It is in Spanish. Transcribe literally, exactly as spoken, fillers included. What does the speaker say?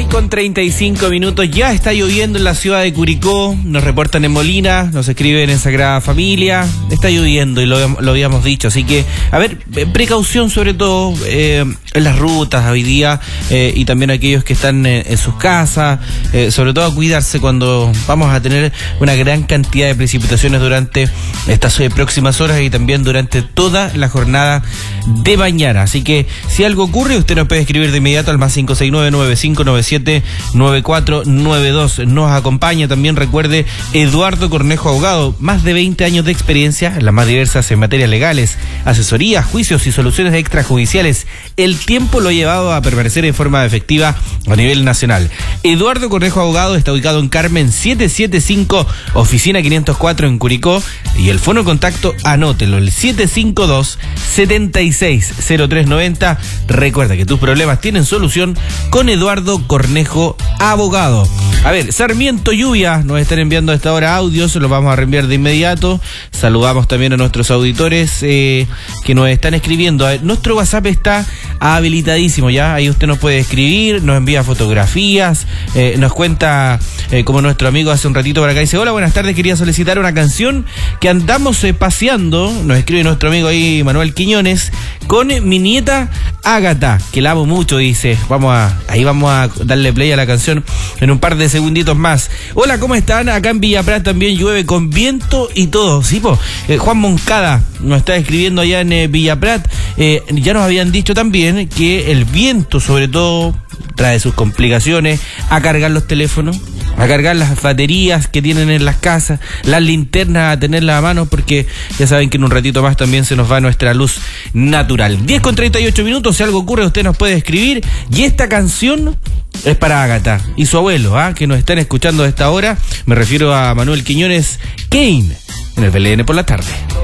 con treinta y cinco minutos, ya está lloviendo en la ciudad de Curicó, nos reportan en Molina, nos escriben en Sagrada Familia, está lloviendo y lo, lo habíamos dicho, así que, a ver, precaución sobre todo eh, en las rutas hoy día eh, y también aquellos que están en, en sus casas, eh, sobre todo a cuidarse cuando vamos a tener una gran cantidad de precipitaciones durante estas eh, próximas horas y también durante toda la jornada de mañana, así que si algo ocurre usted nos puede escribir de inmediato al más cinco seis nueve, nueve cinco nueve siete, nueve cuatro nueve dos. Nos acompaña también, recuerde, Eduardo Cornejo Abogado, más de veinte años de experiencia en las más diversas en materias legales, asesorías, juicios y soluciones extrajudiciales. El tiempo lo ha llevado a permanecer en forma efectiva a nivel nacional. Eduardo Cornejo Abogado está ubicado en Carmen setecientos setenta y cinco, oficina quinientos cuatro en Curicó, y el fono contacto, anótelo, el siete cinco dos, siete seis cero tres nueve cero. Recuerda que tus problemas tienen solución con Eduardo Cornejo Abogado. A ver, Sarmiento Lluvia, nos están enviando a esta hora audios, los vamos a reenviar de inmediato. Saludamos también a nuestros auditores eh, que nos están escribiendo. A ver, nuestro WhatsApp está habilitadísimo ya, ahí usted nos puede escribir, nos envía fotografías, eh, nos cuenta, eh, como nuestro amigo hace un ratito por acá, dice: hola, buenas tardes, quería solicitar una canción que andamos eh, paseando, nos escribe nuestro amigo ahí, Manuel Quiñones, con mi nieta Ágata, que la amo mucho, dice. Vamos a, ahí vamos a darle play a la canción en un par de segunditos más. Hola, ¿cómo están? Acá en Villa Prat también llueve con viento y todo, ¿sí, po? Eh, Juan Moncada nos está escribiendo allá en eh, Villa Prat, eh, ya nos habían dicho también que el viento sobre todo trae sus complicaciones a cargar los teléfonos, a cargar las baterías que tienen en las casas, las linternas, a tenerlas a mano, porque ya saben que en un ratito más también se nos va nuestra luz natural. diez con treinta y ocho minutos, si algo ocurre usted nos puede escribir, y esta canción es para Ágata y su abuelo, ¿ah? que nos están escuchando a esta hora. Me refiero a Manuel Quiñones Kane en el B L N por la tarde.